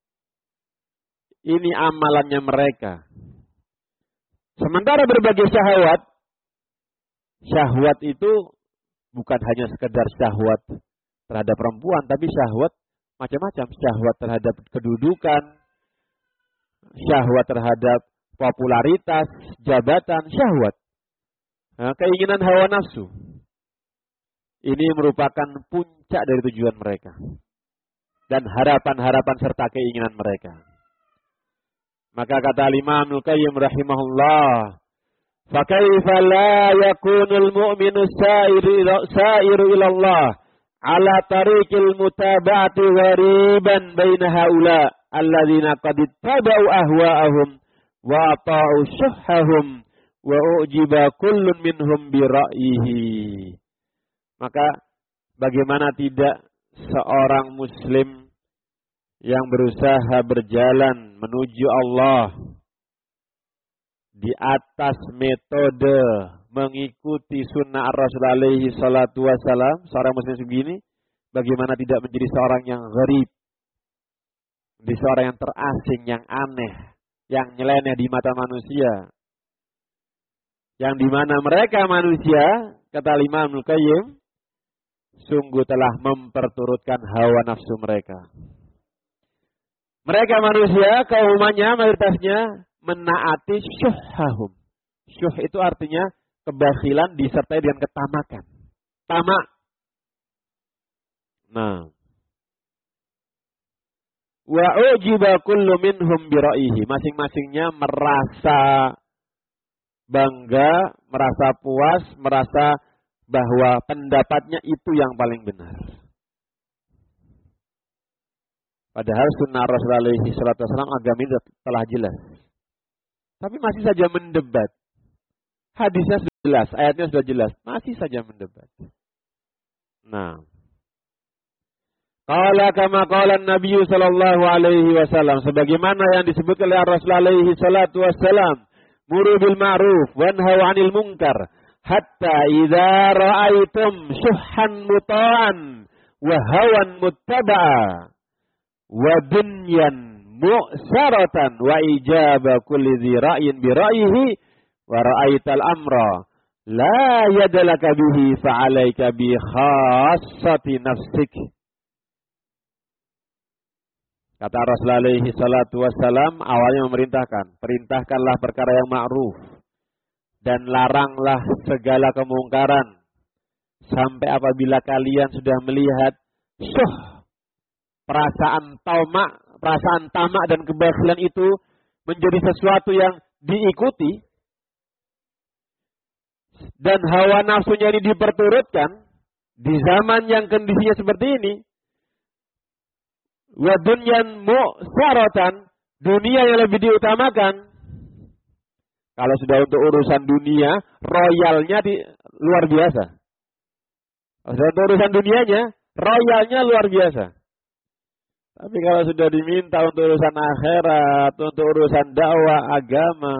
ini amalannya mereka. Sementara berbagai syahwat, syahwat itu bukan hanya sekedar syahwat terhadap perempuan, tapi syahwat macam-macam. Syahwat terhadap kedudukan, syahwat terhadap popularitas, jabatan, syahwat. Nah, keinginan hawa nafsu. Ini merupakan puncak dari tujuan mereka. Dan harapan-harapan serta keinginan mereka. Maka kata Imam Al-Qayyim rahimahullah, "Fakaifa la yakunul mu'minu sa'iru ila Allah ala tariqil mutaba'ati ghariban baina haula alladzina qad ittaba'u ahwa'ahum wa ata'u syuhhahum wa ujiba kullun minhum bi ra'yihi." Maka bagaimana tidak seorang muslim yang berusaha berjalan menuju Allah di atas metode mengikuti sunnah Rasulullah alaihi salatu wasallam, seorang muslim begini, bagaimana tidak menjadi seorang yang gharib, menjadi seorang yang terasing, yang aneh, yang nyeleneh di mata manusia. Yang dimana mereka manusia, kata Imam Al-Qayyim, sungguh telah memperturutkan hawa nafsu mereka. Mereka manusia, keumumannya, mayoritasnya, menaati syuhhahum. Syuh itu artinya kebakhilan disertai dengan ketamakan. Tamak. Nah. Wa ujiba kullu minhum bi ra'yihi. Masing-masingnya merasa bangga, merasa puas, merasa bahwa pendapatnya itu yang paling benar. Padahal sunnah Rasulullah alaihi salatu wasallam agama ini telah jelas. Tapi masih saja mendebat. Hadisnya sudah jelas, ayatnya sudah jelas, masih saja mendebat. Nah. Qala kama qala Nabi sallallahu alaihi wasallam, sebagaimana yang disebutkan oleh Rasulullah alaihi salatu wasallam, muru bil ma'ruf wanhau 'anil munkar hatta idza ra'aitum syuhhan muta'an wa hawan muttaba'a wa dunyan mu'saratan wa ijaba kulli dhi ra'yin bi ra'yihi wa ra'aital amra la yadalaka bihi fa'alaika bi khassati nafsik. Kata Rasulullah alaihi salatu wassalam awalnya memerintahkan, perintahkanlah perkara yang ma'ruf dan laranglah segala kemungkaran sampai apabila kalian sudah melihat syuh, perasaan tamak, perasaan tamak dan kebakhilan itu menjadi sesuatu yang diikuti, dan hawa nafsunya ini diperturutkan di zaman yang kondisinya seperti ini, wa dunyan mu'saratan, dunia yang lebih diutamakan. Kalau sudah untuk urusan dunia, royalnya di, luar biasa. Kalau sudah untuk urusan dunianya, royalnya luar biasa. Tapi kalau sudah diminta untuk urusan akhirat, untuk urusan dakwah agama,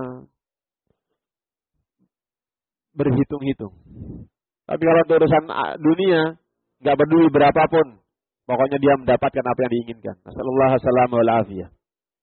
berhitung-hitung. Tapi kalau untuk urusan dunia, nggak peduli berapapun, pokoknya dia mendapatkan apa yang diinginkan. Nasallallahu alaihi wasallam.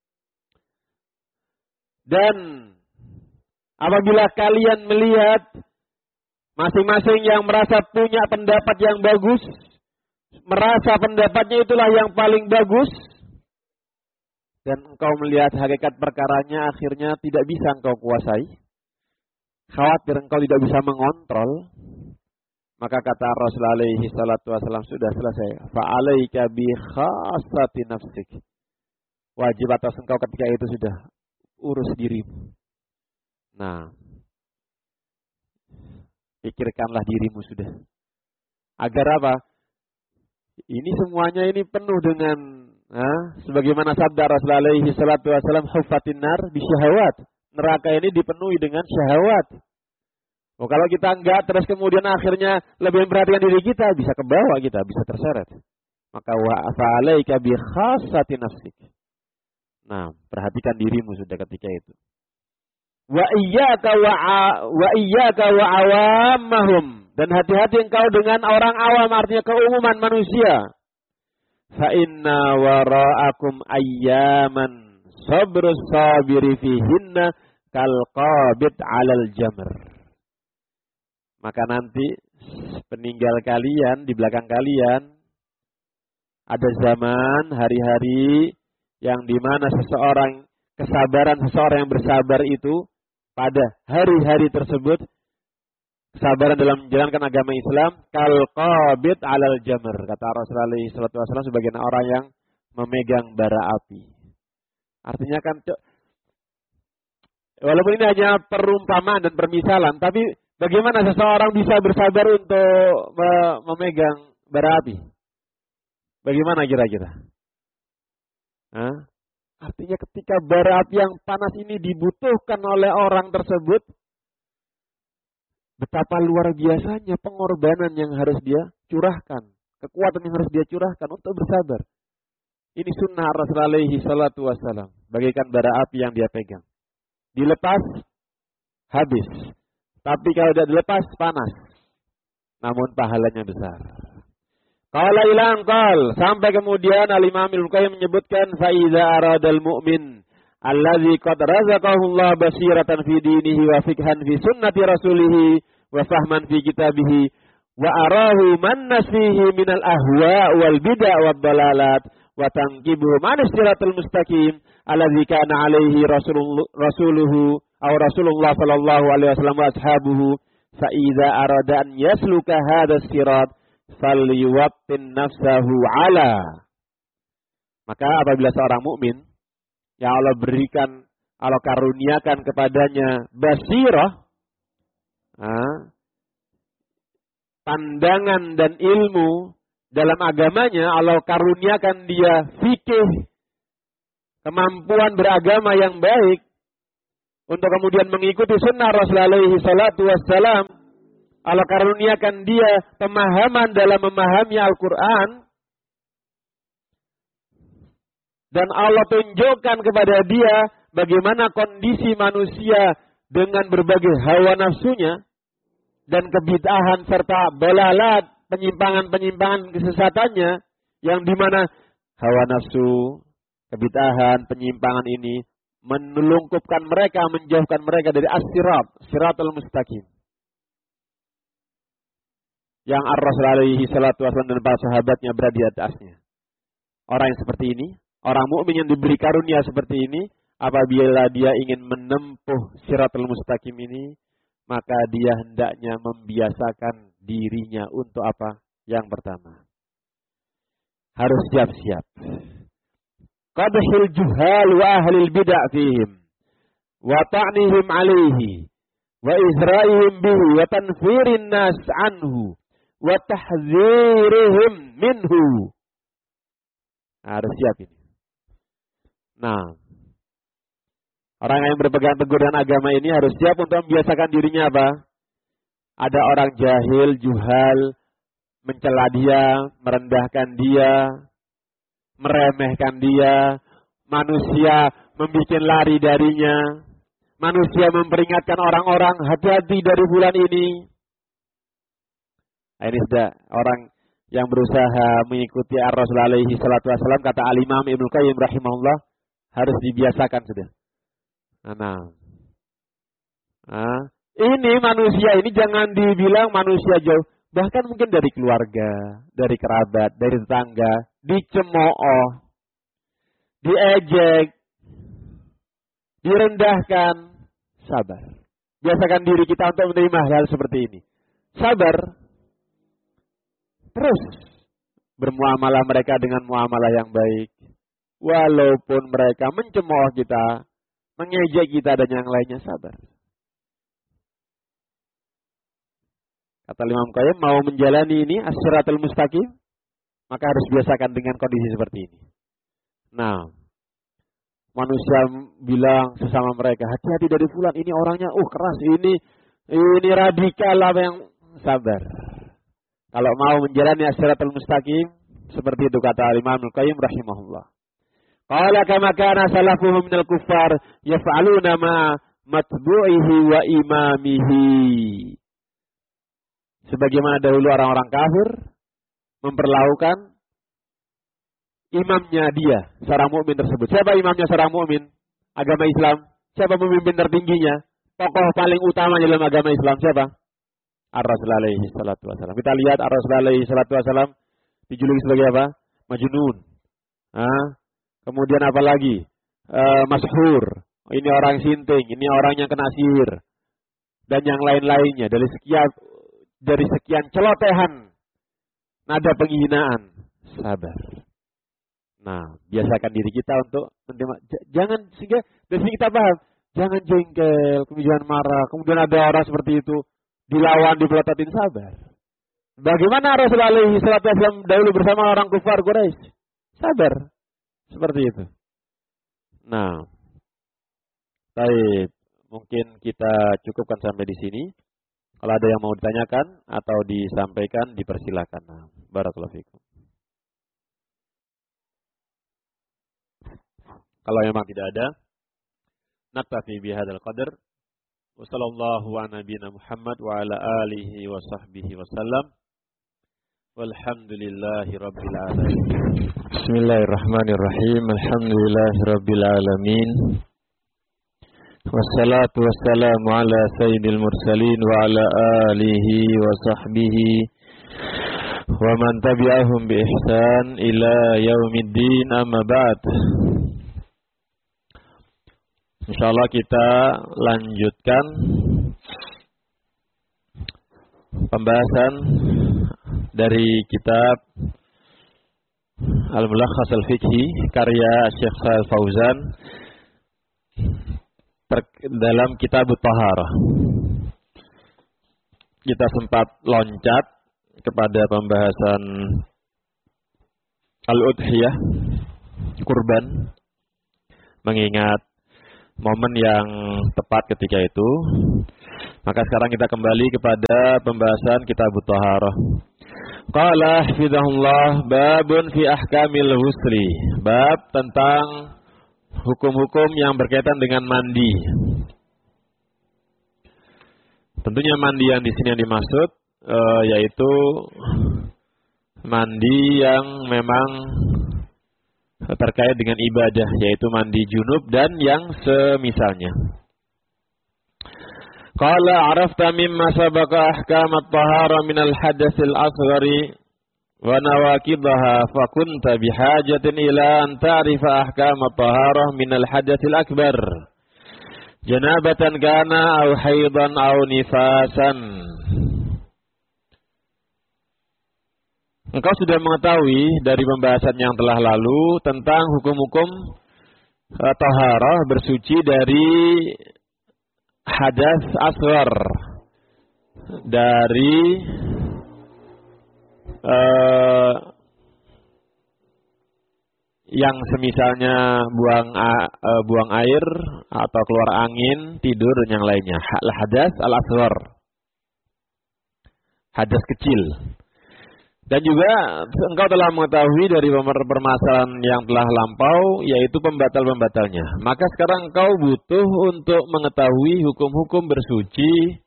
Dan apabila kalian melihat masing-masing yang merasa punya pendapat yang bagus, merasa pendapatnya itulah yang paling bagus, dan engkau melihat hakikat perkaranya akhirnya tidak bisa engkau kuasai, khawatir engkau tidak bisa mengontrol, maka kata Rasulullah alaihi salatu wasallam, sudah selesai. Fa'alaika bi khassati nafsik. Wajib atas engkau ketika itu sudah urus dirimu. Nah, pikirkanlah dirimu sudah. Agar apa? Ini semuanya ini penuh dengan, nah, sebagaimana sabda Rasulullah alaihi salatu wasallam, huffatin nar bisyahawat. Neraka ini dipenuhi dengan syahwat. Oh, kalau kita enggak, terus kemudian akhirnya lebih memperhatikan diri kita, bisa ke bawah kita, bisa terseret. Maka wa fa'alaika bi khassati nafsik. Nah, perhatikan dirimu sudah ketika itu. Wa iyyaka wa wa iyyaka wa awammahum, dan hati-hati engkau dengan orang awam, artinya keumuman manusia. Fa inna wara'akum ayyaman sabrus sabiri fihinna kal qabid 'alal jamr. Maka nanti peninggal kalian, di belakang kalian, ada zaman, hari-hari yang dimana seseorang, kesabaran seseorang yang bersabar itu, pada hari-hari tersebut, kesabaran dalam menjalankan agama Islam, kal qabid 'alal jamr, kata Rasulullah shallallahu alaihi wasallam, sebagian orang yang memegang bara api. Artinya kan, walaupun ini hanya perumpamaan dan permisalan, tapi bagaimana seseorang bisa bersabar untuk memegang bara api? Bagaimana kira-kira? Hah? Artinya ketika bara api yang panas ini dibutuhkan oleh orang tersebut, betapa luar biasanya pengorbanan yang harus dia curahkan, kekuatan yang harus dia curahkan untuk bersabar. Ini sunnah Rasulullah alaihi salatu wassalam, bagaikan bara api yang dia pegang. Dilepas, habis. Tapi kalau tidak dilepas, panas. Namun pahalanya besar. Qala ilan qal, sampai kemudian Al-Imam Ibnu Qayyim menyebutkan, fa iza aradal mu'min allazi qad razaqahu Allah basiratan fi dinihi wa fiqhan fi sunnati rasulih wa fahman fi kitabih wa arahu man nasihi minal ahwa wal bid'ah wad dalalat wa tanqibuhu man siratal mustaqim allazi kana alaihi rasulullah rasuluhu aw Rasulullah sallallahu alaihi wasallam wa ashabuhu, fa idza arada an yasluka hadzal sirat falyuwattin nafsahu ala. Maka apabila seorang mukmin yang Allah berikan, Allah karuniakan kepadanya basirah, nah, pandangan dan ilmu dalam agamanya, Allah karuniakan dia fikih, kemampuan beragama yang baik, untuk kemudian mengikuti sunnah Rasulullah alaihi salatu wassalam. Allah karuniakan dia pemahaman dalam memahami Al-Quran. Dan Allah tunjukkan kepada dia bagaimana kondisi manusia dengan berbagai hawa nafsunya dan kebid'ahan serta balalat, penyimpangan-penyimpangan kesesatannya, yang dimana hawa nafsu, kebid'ahan, penyimpangan ini menelungkupkan mereka, menjauhkan mereka dari as-sirat, siratul mustaqim, yang Ar-Rasul alaihi salatu wasallam dan para sahabatnya berada di atasnya. Orang yang seperti ini, orang mukmin yang diberi karunia seperti ini, apabila dia ingin menempuh siratul mustaqim ini, maka dia hendaknya membiasakan dirinya untuk apa? Yang pertama, harus siap-siap. Qadhil juhal wa ahlil bid'ah fihim wa ta'nihim alaihi wa izra'ihim bihi wa tanfirin nas anhu wa tahdzirihim minhu. Harus siap ini. Nah, orang yang berpegang teguh dengan agama ini harus siap untuk membiasakan dirinya apa? Ada orang jahil, juhal, mencela dia, merendahkan dia, meremehkan dia, manusia membuat lari darinya, manusia memperingatkan orang-orang hati-hati dari bulan ini. Nah, ini sudah orang yang berusaha mengikuti Ar-Rasul alaihi salatu wassalam, kata Al-Imam Ibnu Qayyim rahimahullah, harus dibiasakan sudah. Nah, nah, ini manusia ini jangan dibilang manusia jauh, bahkan mungkin dari keluarga, dari kerabat, dari tetangga, dicemooh, diejek, direndahkan, sabar. Biasakan diri kita untuk menerima hal seperti ini. Sabar. Terus bermuamalah mereka dengan muamalah yang baik. Walaupun mereka mencemooh kita, mengejek kita dan yang lainnya, sabar. Kata Imam Qayyim, mau menjalani ini as-siratal mustaqim, maka harus biasakan dengan kondisi seperti ini. Nah, manusia bilang sesama mereka, hati-hati dari fulan, ini orangnya uh keras, ini ini radikal, apa yang sabar. Kalau mau menjalani as-siratal mustaqim, seperti itu kata Imam Qayyim rahimahullah. Qala kama kana salafuhum minal kuffar yaf'aluna ma matbu'ihi wa imamihi. Sebagaimana dahulu orang-orang kafir memperlakukan imamnya dia, seorang mukmin tersebut. Siapa imamnya seorang mukmin? Agama Islam. Siapa pemimpin tertingginya? Tokoh paling utama dalam agama Islam siapa? Ar-Rasul alaihi salatu wasallam. Kita lihat Ar-Rasul alaihi salatu wasallam dijuluki sebagai apa? Majnun. Ah, kemudian apa lagi? E, Mashhur. Ini orang sinting, ini orang yang kena sihir. Dan yang lain-lainnya dari sekian dari sekian celotehan nada penghinaan. Sabar. Nah, biasakan diri kita untuk menerima. Jangan, sehingga dari sini kita paham, jangan jengkel, kemudian marah, kemudian ada orang seperti itu dilawan, dipelototin, sabar. Bagaimana Rasulullah alaihi salatu wasallam dahulu bersama orang kufar Quraisy? Sabar. Seperti itu. Nah, baik, mungkin kita cukupkan sampai di sini. Kalau ada yang mau ditanyakan atau disampaikan, dipersilakan. Nah, barakallahu fikum. Kalau memang tidak ada, naktafi bihadzal qadar. Wa sallallahu ala nabiyyina Muhammad wa ala alihi wa sahbihi wasallam. Walhamdulillahi rabbil alamin. Bismillahirrahmanirrahim. Alhamdulillahi rabbil alamin. Wassalatu wassalamu ala sayyidil mursalin wa ala alihi wa sahbihi wa man tabi'ahum bi ihsan ila yaumiddin, amma ba'd. Insyaallah kita lanjutkan pembahasan dari kitab Al-Mulakhas Al-Fiqhi karya Syekh Shalih Fauzan dalam kitab Taharah. Kita sempat loncat kepada pembahasan Al-Udhiyah, kurban, mengingat momen yang tepat ketika itu. Maka sekarang kita kembali kepada pembahasan kitab Taharah. Qala hafizahullah, babun fi ahkamil ghusli. Bab tentang hukum-hukum yang berkaitan dengan mandi. Tentunya mandi yang di sini yang dimaksud uh, yaitu mandi yang memang terkait dengan ibadah, yaitu mandi junub dan yang semisalnya. Qala arafta mimma sabaqa ahkam at-tahara min al-hadath al-asghari wa nawaqidaha fa kunta bihajatin ila an ta'rifa ahkam at-tahara min al-hadath al-akbar janabatan kana aw haidan aw nifasan. Engkau sudah mengetahui dari pembahasan yang telah lalu tentang hukum-hukum taharah, bersuci dari hadas asghar dari uh, yang semisalnya buang uh, buang air atau keluar angin, tidur dan yang lainnya. Al-hadas al-asghar. Hadas kecil. Dan juga engkau telah mengetahui dari permasalahan yang telah lampau, yaitu pembatal-pembatalnya. Maka sekarang engkau butuh untuk mengetahui hukum-hukum bersuci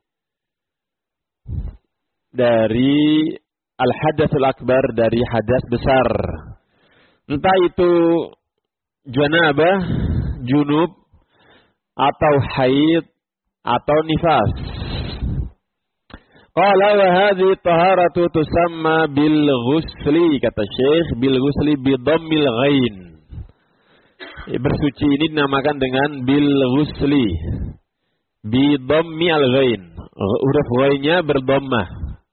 dari al-hadasul akbar, dari hadas besar. Entah itu janabah, junub, atau haid, atau nifas. Qala wa hadhihi taharatu tusamma bil ghusli, kata Syekh, bil ghusli bi dhammil ghain. Bersuci ini dinamakan dengan bil ghusli bi dhammi al ghain. Huruf ghainnya berdhammah.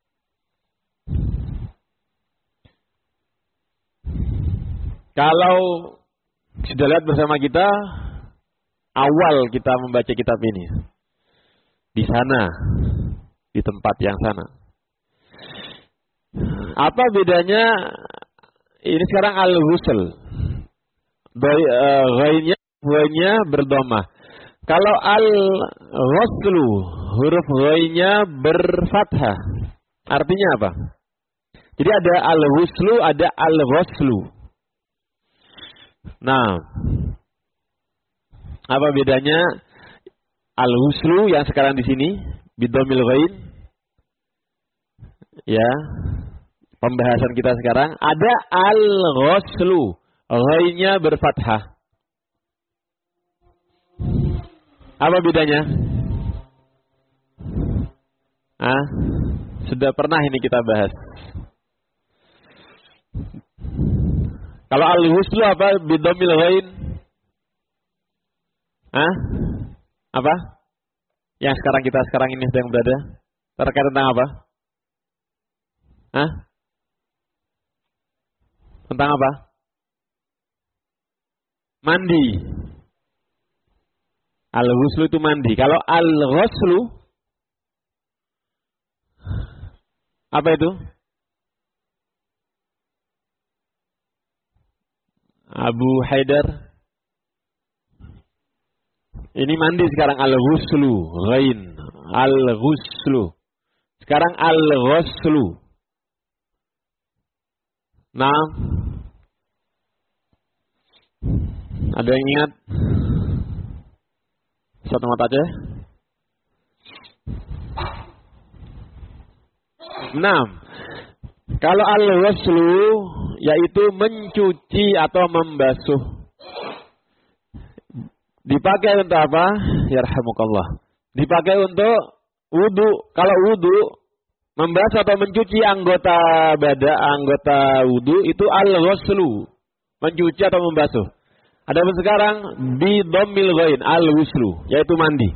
Kalau sudah lihat bersama kita awal kita membaca kitab ini di sana, di tempat yang sana. Apa bedanya ini sekarang al-ghusl? Ghainnya ghainnya berdhammah. Kalau al-ghuslu huruf ghainnya berfathah. Artinya apa? Jadi ada al-ghuslu, ada al-ghuslu. Nah, apa bedanya al-ghuslu yang sekarang di sini bidhamil ghain? Ya. Pembahasan kita sekarang ada al-ghuslu, ghainnya berfathah. Apa bedanya? Ah, sudah pernah ini kita bahas. Kalau al-ghuslu apa bidhamil ghain? Ah? Apa? Yang sekarang kita sekarang ini sedang berada terkait tentang apa? Ah? Tentang apa? Mandi. Al-ghuslu itu mandi. Kalau al-ghuslu apa itu? Abu Haidar. Ini mandi sekarang al-ghuslu, ghain, al-ghuslu. Sekarang al-ghuslu. Nah, ada yang ingat? Satu mata aja. Nah, kalau al-ghuslu yaitu mencuci atau membasuh. Dipakai untuk apa? Yarhamukallah. Dipakai untuk wudu. Kalau wudu, membasuh atau mencuci anggota badan, anggota wudu itu al-ghuslu. Mencuci atau membasuh. Adapun sekarang bi dhammil ghain, al-ghuslu, yaitu mandi.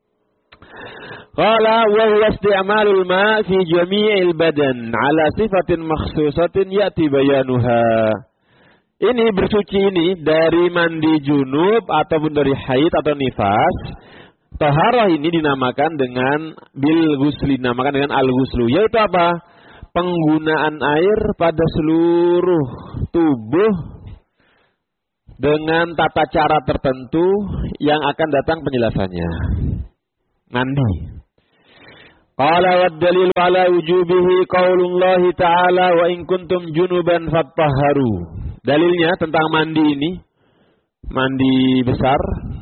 Qala wa huwa isti'malul ma' fi jami'il badan 'ala sifatin makhsusatin ya'ti bayanuha. Ini bersuci ini dari mandi junub ataupun dari haid atau nifas. Taharah ini dinamakan dengan bil ghusli, dinamakan dengan al-ghuslu. Yaitu apa? Penggunaan air pada seluruh tubuh dengan tata cara tertentu yang akan datang penjelasannya. Mandi. Qala wad dalilu ala wujubihi qaulullahi ta'ala wa in kuntum junuban fattahharu. Dalilnya tentang mandi ini, mandi besar.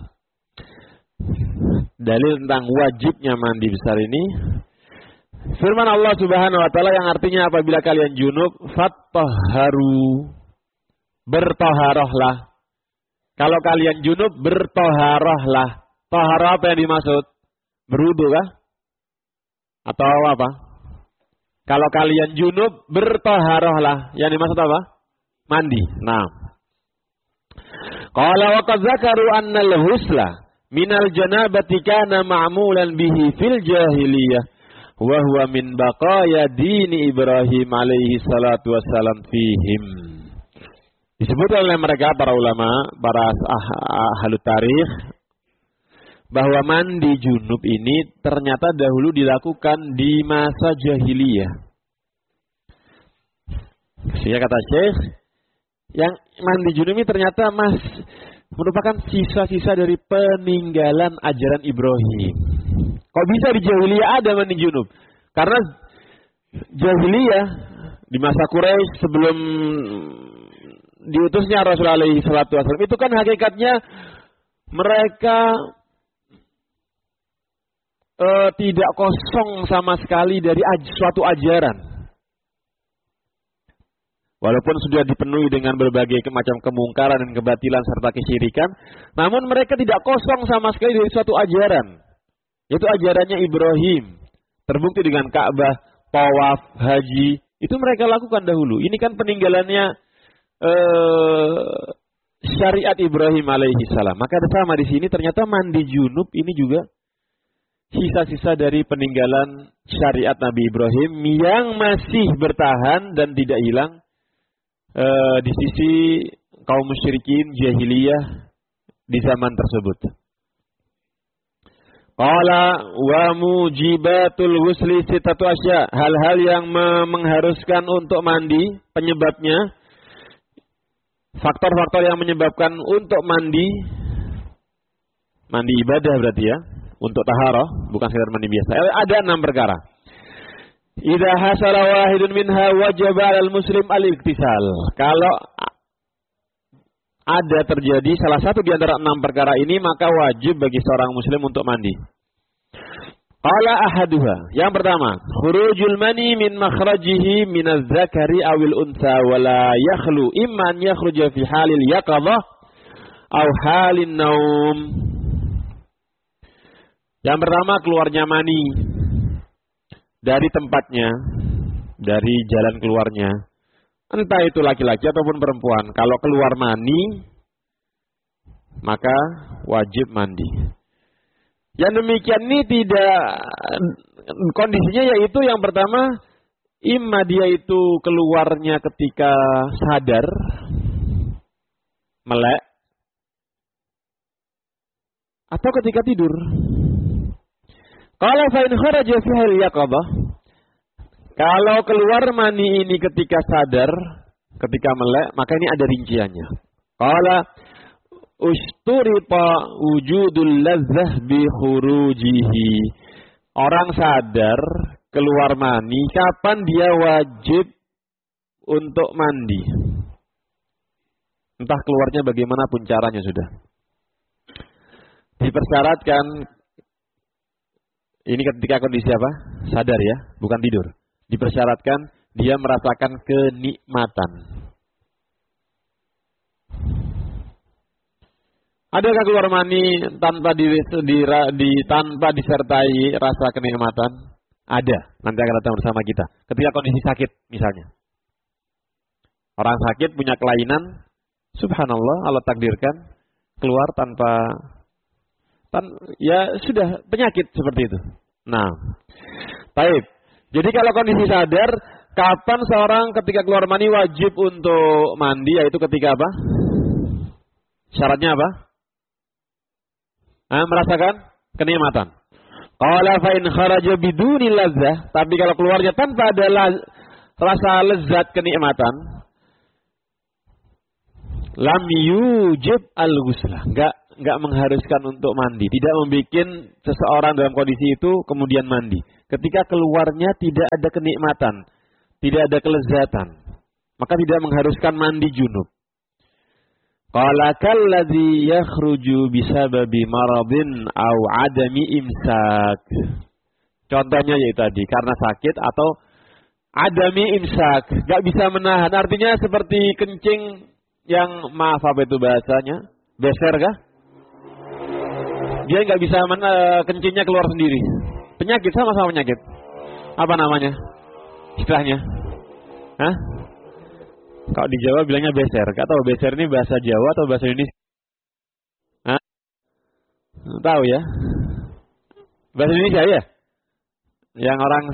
Dalil tentang wajibnya mandi besar ini firman Allah Subhanahu wa taala yang artinya apabila kalian junub fattahharu, bertaharahlah. Kalau kalian junub bertaharahlah. Taharah apa yang dimaksud? Berwudu kah? Atau apa? Kalau kalian junub bertaharahlah. Yang dimaksud apa? Mandi. Nah. Qala wa qad zakaru anna al-ghusla minal janabati kana ma'mulan bihi fil jahiliyah wa huwa min baqaya dini Ibrahim alaihi salatu wassalam fihim. Disebut oleh mereka para ulama, para ahli tarikh, bahwa mandi junub ini ternyata dahulu dilakukan di masa jahiliyah. Sehingga kata Syekh, yang mandi junub ini ternyata mas merupakan sisa-sisa dari peninggalan ajaran Ibrahim. Kok bisa di jahiliyah ada mandi junub? Karena jahiliyah di masa Quraisy sebelum diutusnya Rasulullah alaihi salatu wasallam itu kan hakikatnya mereka uh, tidak kosong sama sekali dari aj suatu ajaran. Walaupun sudah dipenuhi dengan berbagai macam kemungkaran dan kebatilan serta kesyirikan, namun mereka tidak kosong sama sekali dari suatu ajaran. Yaitu ajarannya Ibrahim. Terbukti dengan Ka'bah, tawaf, haji, itu mereka lakukan dahulu. Ini kan peninggalannya uh, syariat Ibrahim alaihi salam. Maka sama di sini ternyata mandi junub ini juga sisa-sisa dari peninggalan syariat Nabi Ibrahim yang masih bertahan dan tidak hilang Uh, di sisi kaum musyrikin jahiliyah di zaman tersebut. Qala wa mujibatul ghusli sittatu asya. Hal-hal yang mengharuskan untuk mandi, penyebabnya faktor-faktor yang menyebabkan untuk mandi, mandi ibadah berarti ya, untuk taharah, bukan sekedar mandi biasa. Ada enam perkara. Idza hasala wahidun minha wajaba 'alal muslim al-iktisal. Kalau ada terjadi salah satu di antara enam perkara ini, maka wajib bagi seorang muslim untuk mandi. Qala ahaduha. Yang pertama, khurujul mani min makhrajihi min az-zakari awil untha wa la yakhlu imma an yakhruja fi halil yaqadhah aw halin naum. Yang pertama, keluarnya mani dari tempatnya, dari jalan keluarnya. Entah itu laki-laki ataupun perempuan. Kalau keluar mani, maka wajib mandi. Yang demikian ini tidak, kondisinya yaitu yang pertama, imma dia itu keluarnya ketika sadar, melek, atau ketika tidur. Kalau fa in kharaja fi hal yaqadhah, kalau keluar mani ini ketika sadar, ketika melek, maka ini ada rinciannya. Qala usturita wujudul ladzah bi khurujihi. Orang sadar keluar mani, kapan dia wajib untuk mandi? Entah keluarnya bagaimanapun caranya sudah. Dipersyaratkan. Ini ketika kondisi apa? Sadar ya, bukan tidur. Dipersyaratkan dia merasakan kenikmatan. Adakah keluar mani tanpa di, di, di tanpa disertai rasa kenikmatan? Ada. Nanti akan datang bersama kita. Ketika kondisi sakit misalnya. Orang sakit punya kelainan, subhanallah, Allah takdirkan keluar tanpa Tan, ya sudah penyakit seperti itu. Nah, baik. Jadi kalau kondisi sadar, kapan seorang ketika keluar mani wajib untuk mandi, yaitu ketika apa? Syaratnya apa? Nah, merasakan kenikmatan. Qala fa in kharaja biduni ladzah, tapi kalau keluarnya tanpa ada laz, rasa lezat kenikmatan, lam yujib al-ghuslah. Enggak enggak mengharuskan untuk mandi, tidak membuat seseorang dalam kondisi itu kemudian mandi. Ketika keluarnya tidak ada kenikmatan, tidak ada kelezatan, maka tidak mengharuskan mandi junub. Qala kalladzi yakhruju bisababi maradin aw adami imsak. Contohnya yaitu tadi karena sakit atau adami imsak, enggak bisa menahan. Artinya seperti kencing yang maaf apa itu bahasanya? Beser kah? Dia nggak bisa men- kencingnya keluar sendiri. Penyakit, sama-sama penyakit. Apa namanya? Istilahnya? Hah? Kalau di Jawa bilangnya beser. Gak tahu beser ini bahasa Jawa atau bahasa Indonesia? Hah? Tahu ya? Bahasa Indonesia ya? Yang orang